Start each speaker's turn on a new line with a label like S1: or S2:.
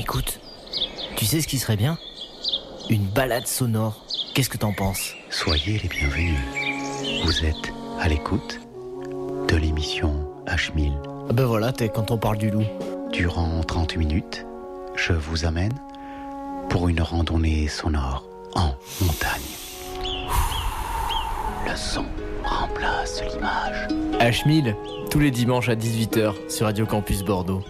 S1: Écoute, tu sais ce qui serait bien ? Une balade sonore. Qu'est-ce que t'en penses ?
S2: Soyez les bienvenus. Vous êtes à l'écoute de l'émission H1000.
S1: Ben voilà, quand on parle du loup.
S2: Durant 30 minutes, je vous amène pour une randonnée sonore en montagne. Le son remplace l'image.
S1: H1000, tous les dimanches à 18h sur Radio Campus Bordeaux.